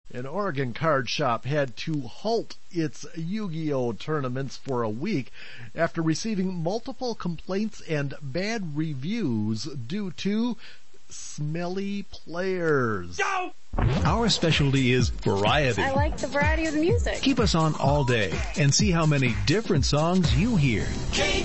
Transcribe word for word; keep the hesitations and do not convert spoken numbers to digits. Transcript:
An Oregon card shop had to halt its Yu-Gi-Oh! Tournaments for a week after receiving multiple complaints and bad reviews due to smelly players. Go! Our specialty is variety. I like the variety of the music. Keep us on all day and see how many different songs you hear. K